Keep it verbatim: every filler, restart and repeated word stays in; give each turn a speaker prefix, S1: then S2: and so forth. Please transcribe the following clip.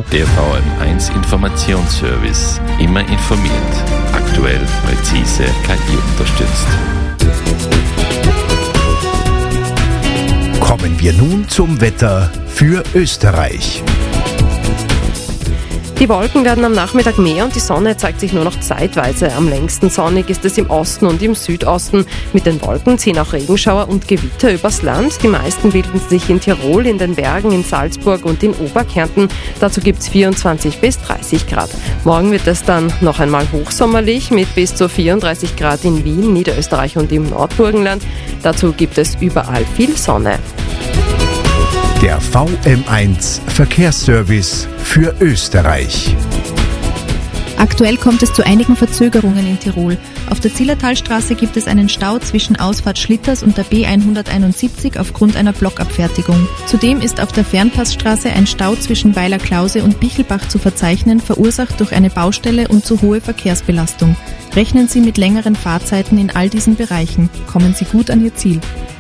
S1: Der V M eins Informationsservice. Immer informiert. Aktuell, präzise, K I unterstützt.
S2: Kommen wir nun zum Wetter für Österreich.
S3: Die Wolken werden am Nachmittag mehr und die Sonne zeigt sich nur noch zeitweise. Am längsten sonnig ist es im Osten und im Südosten. Mit den Wolken ziehen auch Regenschauer und Gewitter übers Land. Die meisten bilden sich in Tirol, in den Bergen, in Salzburg und in Oberkärnten. Dazu gibt es vierundzwanzig bis dreißig Grad. Morgen wird es dann noch einmal hochsommerlich mit bis zu vierunddreißig Grad in Wien, Niederösterreich und im Nordburgenland. Dazu gibt es überall viel Sonne.
S2: Der V M eins Verkehrsservice für Österreich.
S4: Aktuell kommt es zu einigen Verzögerungen in Tirol. Auf der Zillertalstraße gibt es einen Stau zwischen Ausfahrt Schlitters und der B hunderteinundsiebzig aufgrund einer Blockabfertigung. Zudem ist auf der Fernpassstraße ein Stau zwischen Weiler Klause und Bichelbach zu verzeichnen, verursacht durch eine Baustelle und zu hohe Verkehrsbelastung. Rechnen Sie mit längeren Fahrzeiten in all diesen Bereichen. Kommen Sie gut an Ihr Ziel.